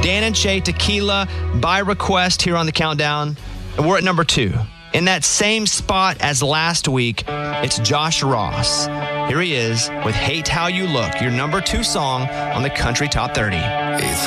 Dan and Shay, Tequila, by request here on the Countdown. And we're at number 2. In that same spot as last week, it's Josh Ross. Here he is with Hate How You Look, your number 2 song on the Country Top 30.